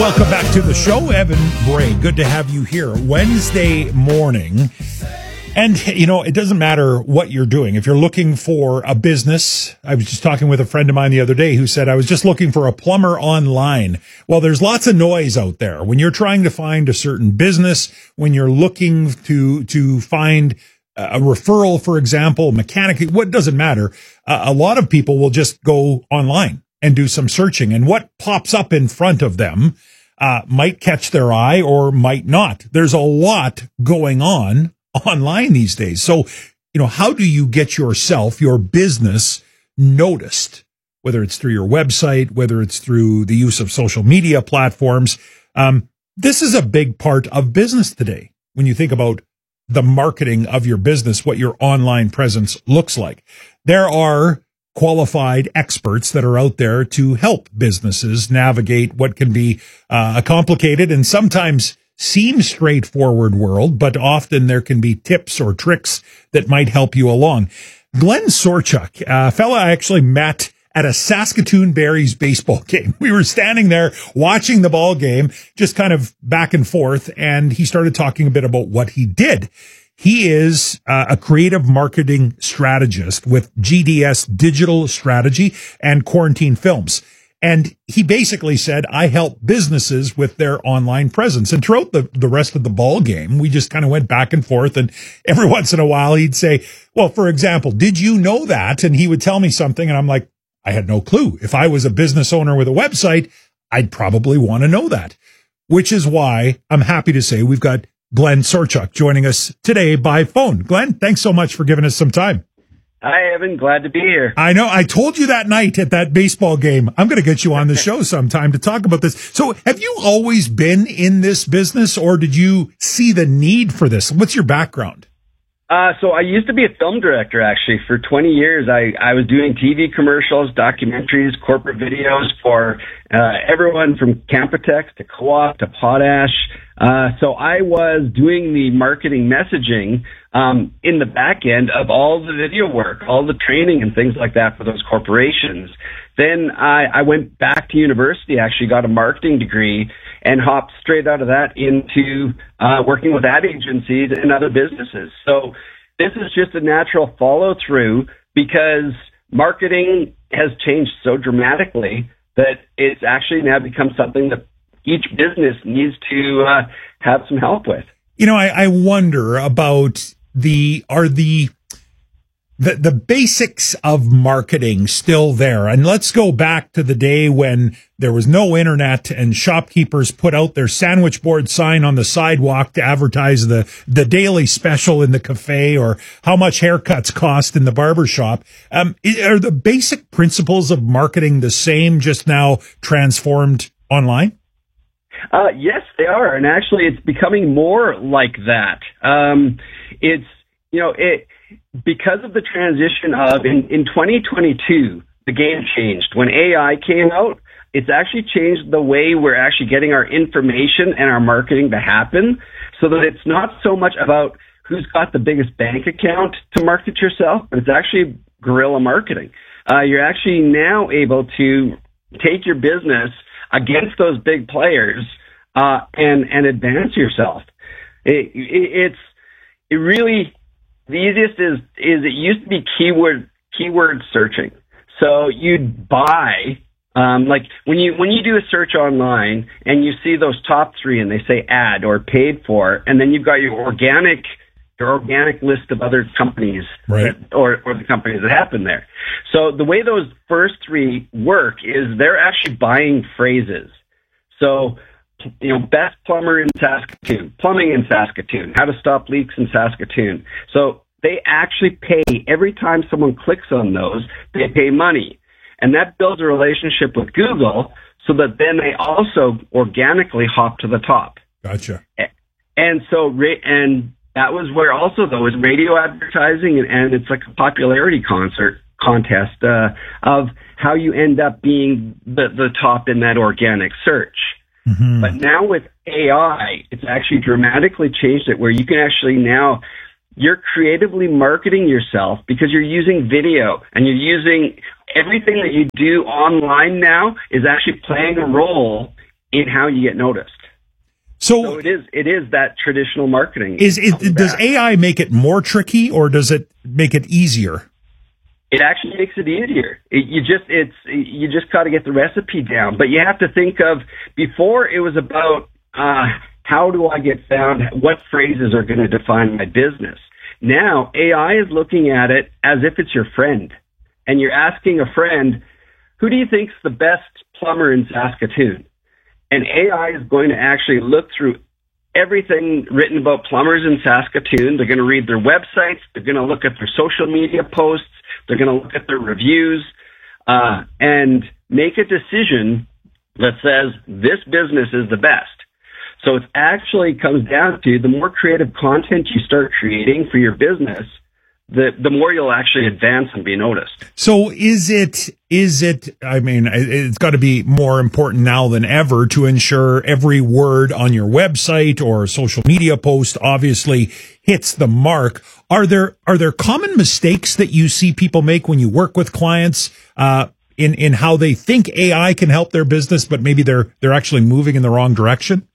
Welcome back to the show. Evan Bray, good to have you here. Wednesday morning. And, you know, it doesn't matter what you're doing. If you're looking for a business, I was just talking with a friend of mine the other day who said, I was just looking for a plumber online. Well, there's lots of noise out there. When you're trying to find a certain business, when you're looking to find a referral, for example, mechanic, what doesn't matter. A lot of people will just go online and do some searching, and what pops up in front of them might catch their eye or might not. There's a lot going on online these days. So, you know, how do you get yourself, your business noticed, whether it's through your website, whether it's through the use of social media platforms? This is a big part of business today. When you think about the marketing of your business, what your online presence looks like, there are qualified experts that are out there to help businesses navigate what can be a complicated and sometimes seem straightforward world, but often there can be tips or tricks that might help you along. Glenn Sorchuk, a fella I actually met at a Saskatoon Berries baseball game. We were standing there watching the ball game, just kind of back and forth, and he started talking a bit about what he did. He is a creative marketing strategist with GDS Digital Strategy and Quarantine Films. And he basically said, I help businesses with their online presence. And throughout the rest of the ball game, we just kind of went back and forth. And every once in a while, he'd say, well, for example, did you know that? And he would tell me something. And I'm like, I had no clue. If I was a business owner with a website, I'd probably want to know that, which is why I'm happy to say we've got Glenn Sorchuk joining us today by phone. Glenn, thanks so much for giving us some time. Hi, Evan. Glad to be here. I know. I told you that night at that baseball game, I'm going to get you on the show sometime to talk about this. So have you always been in this business, or did you see the need for this? What's your background? So I used to be a film director, actually. For 20 years, I was doing TV commercials, documentaries, corporate videos for everyone from Campotex to Co-op to Potash. So I was doing the marketing messaging in the back end of all the video work, all the training and things like that for those corporations. Then I went back to university, actually got a marketing degree, and hopped straight out of that into working with ad agencies and other businesses. So this is just a natural follow-through because marketing has changed so dramatically that it's actually now become something that each business needs to have some help with. You know, I wonder about the basics of marketing still there. And let's go back to the day when there was no internet and shopkeepers put out their sandwich board sign on the sidewalk to advertise the daily special in the cafe or how much haircuts cost in the barber shop. Are the basic principles of marketing the same, just now transformed online? Yes, they are. And actually, it's becoming more like that. Because of the transition of in 2022, the game changed. When AI came out, it's actually changed the way we're actually getting our information and our marketing to happen, so that it's not so much about who's got the biggest bank account to market yourself, but it's actually guerrilla marketing. You're actually now able to take your business against those big players and advance yourself. It's really the easiest is it used to be keyword searching. So you'd buy like when you do a search online and you see those top three and they say ad or paid for, and then you've got your organic list of other companies, right, or the companies that happen there. So the way those first three work is they're actually buying phrases. So, you know, best plumber in Saskatoon, plumbing in Saskatoon, how to stop leaks in Saskatoon. So they actually pay every time someone clicks on those, they pay money. And that builds a relationship with Google so that then they also organically hop to the top. Gotcha. And so, and that was where also, though, is radio advertising, and it's like a popularity contest of how you end up being the top in that organic search. Mm-hmm. But now with AI, it's actually dramatically changed it where you can actually now, you're creatively marketing yourself because you're using video and you're using everything that you do online now is actually playing a role in how you get noticed. So it is that traditional marketing. Does AI make it more tricky, or does it make it easier? It actually makes it easier. You just got to get the recipe down. But you have to think of, before it was about how do I get found? What phrases are going to define my business? Now AI is looking at it as if it's your friend, and you're asking a friend, who do you think's the best plumber in Saskatoon? And AI is going to actually look through everything written about plumbers in Saskatoon. They're going to read their websites. They're going to look at their social media posts. They're going to look at their reviews and make a decision that says this business is the best. So it actually comes down to, the more creative content you start creating for your business, the more you'll actually advance and be noticed. So is it, I mean, it's got to be more important now than ever to ensure every word on your website or social media post obviously hits the mark. Are there common mistakes that you see people make when you work with clients, in how they think AI can help their business, but maybe they're actually moving in the wrong direction?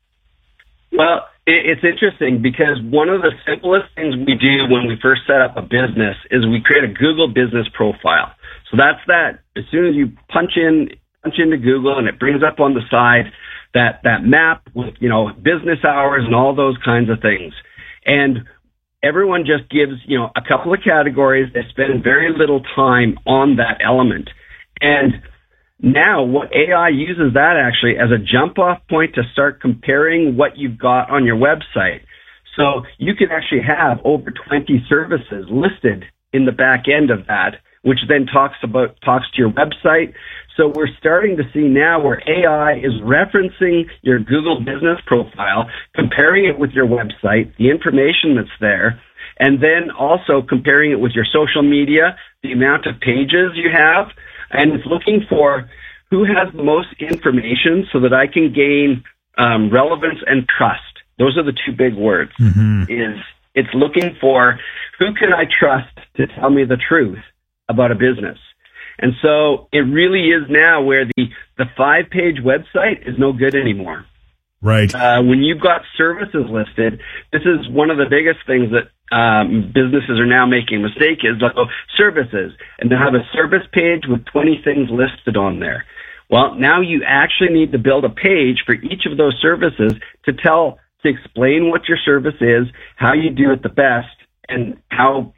Well, it's interesting, because one of the simplest things we do when we first set up a business is we create a Google business profile. So that's that. As soon as you punch into Google, and it brings up on the side that map with, business hours and all those kinds of things. And everyone just gives, a couple of categories. They spend very little time on that element. And now what AI uses that actually as a jump off point to start comparing what you've got on your website. So you can actually have over 20 services listed in the back end of that, which then talks to your website. So we're starting to see now where AI is referencing your Google business profile, comparing it with your website, the information that's there, and then also comparing it with your social media, the amount of pages you have. And it's looking for who has the most information so that I can gain relevance and trust. Those are the two big words. Mm-hmm. It's looking for who can I trust to tell me the truth about a business. And so it really is now where the 5-page website is no good anymore. Right. When you've got services listed, this is one of the biggest things that businesses are now making a mistake is like, services, and they have a service page with 20 things listed on there. Well, now you actually need to build a page for each of those services to explain what your service is, how you do it the best, and how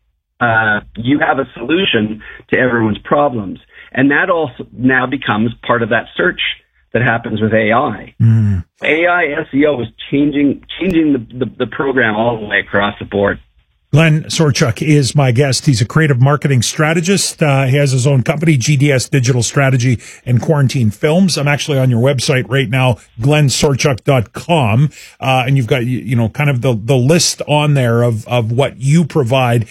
you have a solution to everyone's problems. And that also now becomes part of that search that happens with AI. Mm. AI SEO is changing the program all the way across the board. Glenn Sorchuk is my guest. He's a creative marketing strategist. He has his own company, GDS Digital Strategy and Quarantine Films. I'm actually on your website right now, glennsorchuk.com. And you've got, kind of the list on there of what you provide.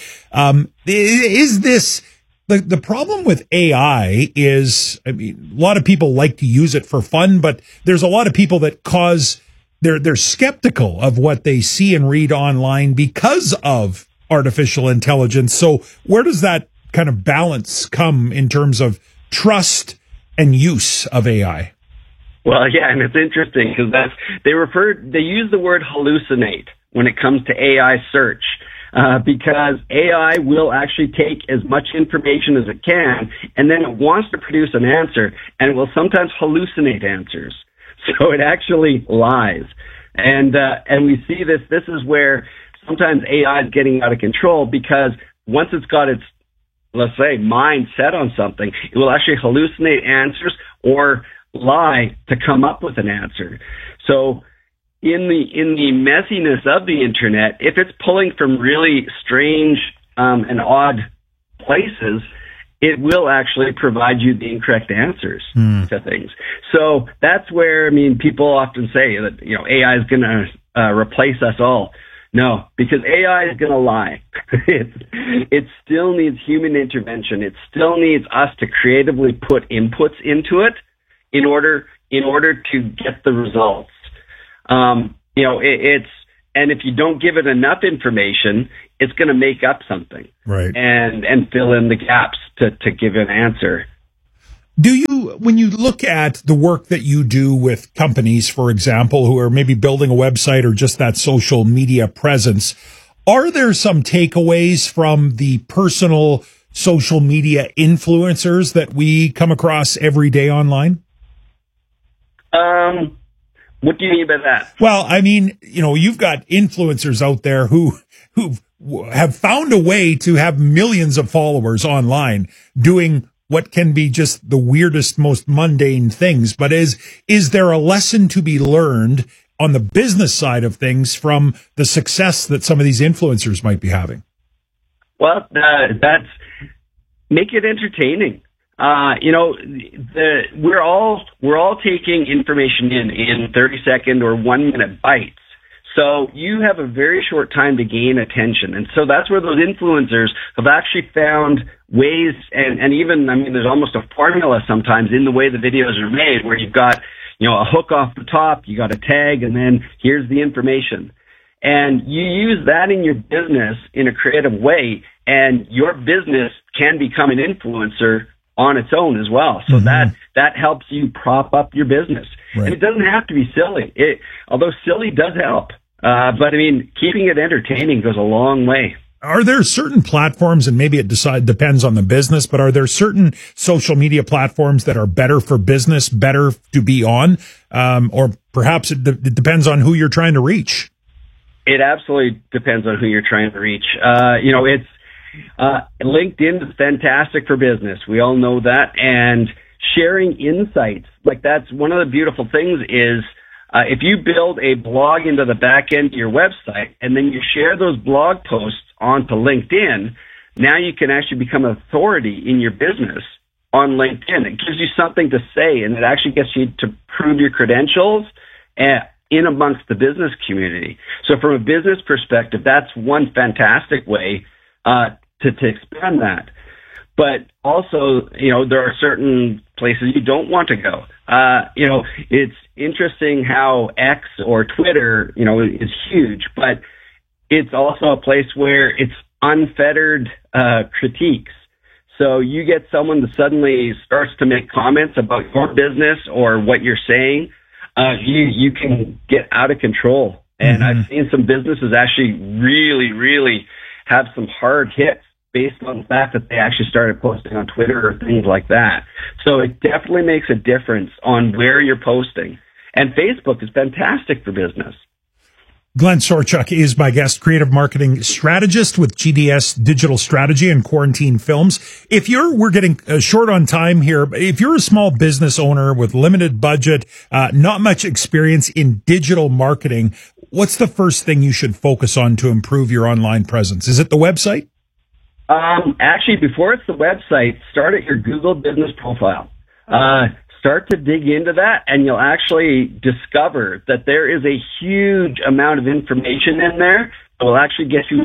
Is this the problem with AI is, a lot of people like to use it for fun, but there's a lot of people that they're skeptical of what they see and read online because of artificial intelligence. So where does that kind of balance come in terms of trust and use of AI? Well, yeah, and it's interesting because they use the word hallucinate when it comes to AI search, because AI will actually take as much information as it can, and then it wants to produce an answer, and it will sometimes hallucinate answers. So it actually lies. And we see this. This is where sometimes AI is getting out of control, because once it's got its, let's say, mind set on something, it will actually hallucinate answers or lie to come up with an answer. So in the messiness of the internet, if it's pulling from really strange and odd places, it will actually provide you the incorrect answers to things. So that's where, people often say that, AI is going to replace us all. No, because AI is going to lie. It still needs human intervention. It still needs us to creatively put inputs into it in order to get the results. And if you don't give it enough information, it's going to make up something, right? And fill in the gaps to give an answer. When you look at the work that you do with companies, for example, who are maybe building a website or just that social media presence, are there some takeaways from the personal social media influencers that we come across every day online? What do you mean by that? Well, I mean, you've got influencers out there who have found a way to have millions of followers online doing what can be just the weirdest, most mundane things. But is there a lesson to be learned on the business side of things from the success that some of these influencers might be having? Well, that's make it entertaining. We're all taking information in 30-second or 1-minute bites. So you have a very short time to gain attention. And so that's where those influencers have actually found ways, and even, there's almost a formula sometimes in the way the videos are made, where you've got, a hook off the top, you got a tag, and then here's the information. And you use that in your business in a creative way, and your business can become an influencer on its own as well. So that helps you prop up your business. Right. And it doesn't have to be silly. Although silly does help. But keeping it entertaining goes a long way. Are there certain platforms, and maybe it depends on the business, but are there certain social media platforms that are better for business, better to be on? Or perhaps it depends on who you're trying to reach? It absolutely depends on who you're trying to reach. LinkedIn is fantastic for business. We all know that. And sharing insights, that's one of the beautiful things is, if you build a blog into the back end of your website and then you share those blog posts onto LinkedIn, now you can actually become an authority in your business on LinkedIn. It gives you something to say, and it actually gets you to prove your credentials in amongst the business community. So from a business perspective, that's one fantastic way to expand that. But also, there are certain places you don't want to go. It's interesting how X or Twitter, is huge, but it's also a place where it's unfettered critiques. So you get someone that suddenly starts to make comments about your business or what you're saying, you can get out of control. And I've seen some businesses actually really, really have some hard hits based on the fact that they actually started posting on Twitter or things like that. So it definitely makes a difference on where you're posting. And Facebook is fantastic for business. Glenn Sorchuk is my guest, creative marketing strategist with GDS Digital Strategy and Quarantine Films. We're getting short on time here, but if you're a small business owner with limited budget, not much experience in digital marketing, what's the first thing you should focus on to improve your online presence? Is it the website? Actually, before it's the website, start at your Google business profile. Start to dig into that, and you'll actually discover that there is a huge amount of information in there that will actually get you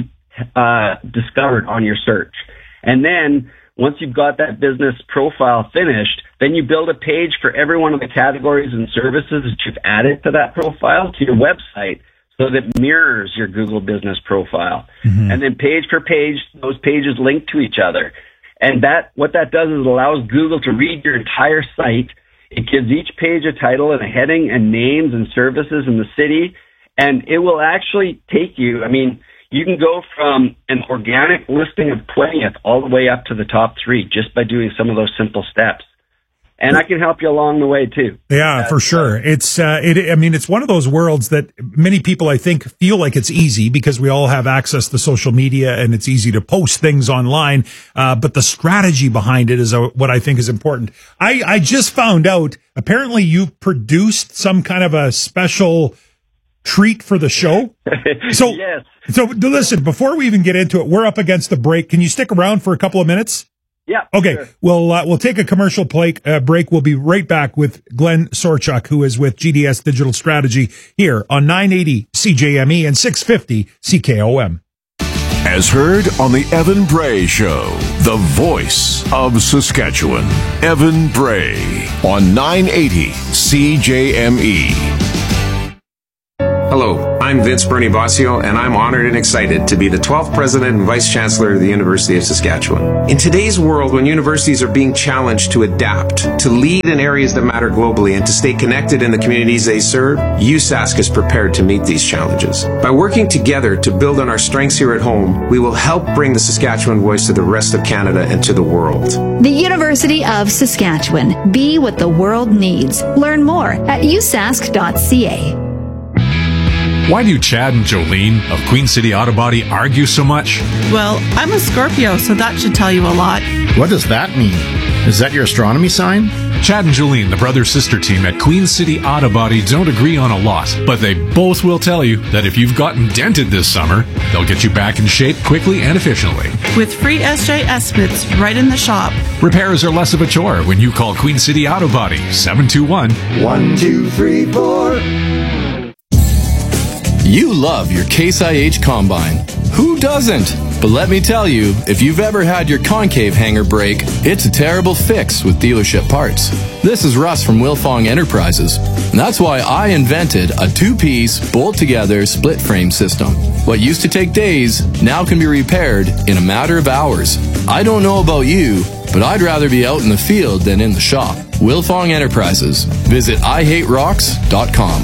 discovered on your search. And then once you've got that business profile finished, then you build a page for every one of the categories and services that you've added to that profile to your website, so that it mirrors your Google business profile. And then page for page, those pages link to each other. And what that does is it allows Google to read your entire site. It gives each page a title and a heading and names and services in the city. And it will actually take you, you can go from an organic listing of 20th all the way up to the top 3 just by doing some of those simple steps. And I can help you along the way too. Yeah, for sure. It's one of those worlds that many people, I think, feel like it's easy because we all have access to social media and it's easy to post things online. But the strategy behind it is what I think is important. I just found out, apparently you produced some kind of a special treat for the show. So, yes. So listen, before we even get into it, we're up against the break. Can you stick around for a couple of minutes? Yeah. Okay. Sure. We'll take a commercial break. We'll be right back with Glenn Sorchuk, who is with GDS Digital Strategy here on 980 CJME and 650 CKOM. As heard on the Evan Bray Show, the voice of Saskatchewan. Evan Bray on 980 CJME. Hello, I'm Vince Bernie Bossio, and I'm honored and excited to be the 12th President and Vice Chancellor of the University of Saskatchewan. In today's world, when universities are being challenged to adapt, to lead in areas that matter globally, and to stay connected in the communities they serve, USask is prepared to meet these challenges. By working together to build on our strengths here at home, we will help bring the Saskatchewan voice to the rest of Canada and to the world. The University of Saskatchewan. Be what the world needs. Learn more at usask.ca. Why do Chad and Jolene of Queen City Auto Body argue so much? Well, I'm a Scorpio, so that should tell you a lot. What does that mean? Is that your astronomy sign? Chad and Jolene, the brother-sister team at Queen City Auto Body, don't agree on a lot, but they both will tell you that if you've gotten dented this summer, they'll get you back in shape quickly and efficiently. With free SJ estimates right in the shop. Repairs are less of a chore when you call Queen City Auto Body, 721-1234. You love your Case IH Combine. Who doesn't? But let me tell you, if you've ever had your concave hanger break, it's a terrible fix with dealership parts. This is Russ from Wilfong Enterprises. And that's why I invented a two-piece, bolt-together split frame system. What used to take days now can be repaired in a matter of hours. I don't know about you, but I'd rather be out in the field than in the shop. Wilfong Enterprises. Visit IHateRocks.com.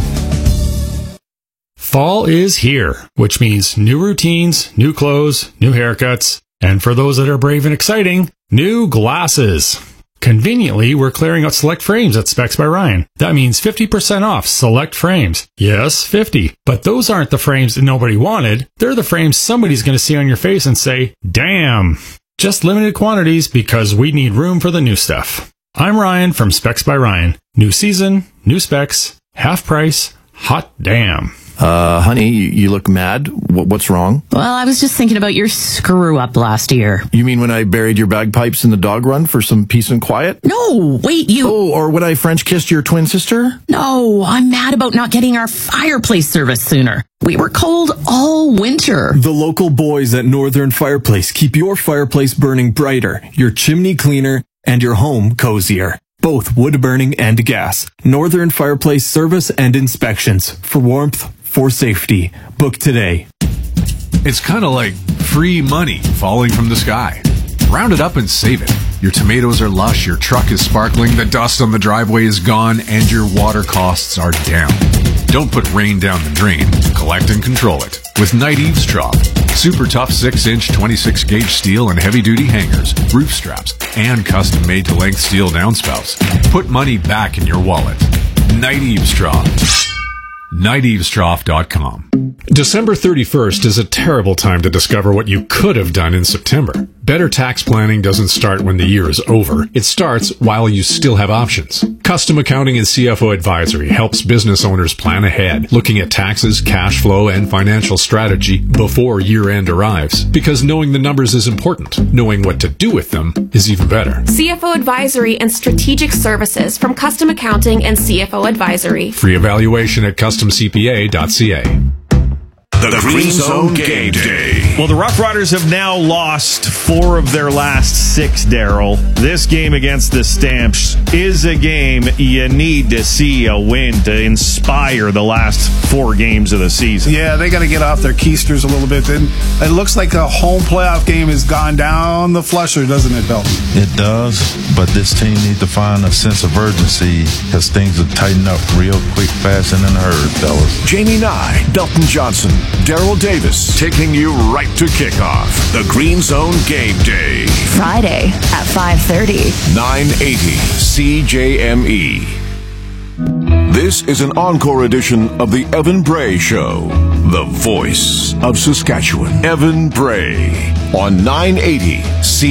Fall is here, which means new routines, new clothes, new haircuts, and for those that are brave and exciting, new glasses. Conveniently, we're clearing out select frames at Specs by Ryan. That means 50% off select frames. Yes, 50. But those aren't the frames that nobody wanted. They're the frames somebody's going to see on your face and say, damn. Just limited quantities because we need room for the new stuff. I'm Ryan from Specs by Ryan. New season, new specs, half price, hot damn. Honey, you look mad. What's wrong? Well, I was just thinking about your screw-up last year. You mean when I buried your bagpipes in the dog run for some peace and quiet? No, wait, you... Oh, or when I French kissed your twin sister? No, I'm mad about not getting our fireplace service sooner. We were cold all winter. The local boys at Northern Fireplace keep your fireplace burning brighter, your chimney cleaner, and your home cozier. Both wood burning and gas. Northern Fireplace service and inspections. For warmth, for safety. Book today. It's kind of like free money falling from the sky. Round it up and save it. Your tomatoes are lush, your truck is sparkling, the dust on the driveway is gone, and your water costs are down. Don't put rain down the drain. Collect and control it with Night Eavesdrop. Super tough 6-inch 26-gauge steel and heavy-duty hangers, roof straps, and custom-made to length steel downspouts. Put money back in your wallet. Night Eavesdrop. NightEavesdrop.com. December 31st is a terrible time to discover what you could have done in September. Better tax planning doesn't start when the year is over. It starts while you still have options. Custom Accounting and CFO Advisory helps business owners plan ahead, looking at taxes, cash flow, and financial strategy before year-end arrives. Because knowing the numbers is important. Knowing what to do with them is even better. CFO Advisory and Strategic Services from Custom Accounting and CFO Advisory. Free evaluation at customcpa.ca. The Green Zone Game Day. Well, the Rough Riders have now lost 4 of their last 6, Daryl. This game against the Stamps is a game you need to see a win to inspire the last 4 games of the season. Yeah, they got to get off their keisters a little bit. And it looks like a home playoff game has gone down the flusher, doesn't it, Bill? It does, but this team needs to find a sense of urgency because things are tightening up real quick, fast, and in a hurry, fellas. Jamie Nye, Belton Johnson, Daryl Davis, taking you right to kickoff. The Green Zone Game Day. Friday at 5:30. 980 CJME. This is an encore edition of the Evan Bray Show. The voice of Saskatchewan. Evan Bray on 980 CJME.